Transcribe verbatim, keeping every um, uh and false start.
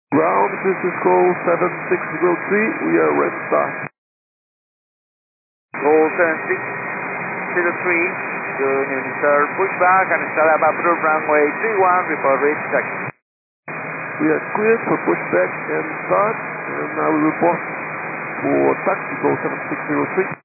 Ground, this is call seven six zero three, we are ready to start. Call seven six zero three, Union Star pushback and start up approved runway three one, report reach taxi. We are cleared for pushback and start, and I will report for taxi call seven six zero three.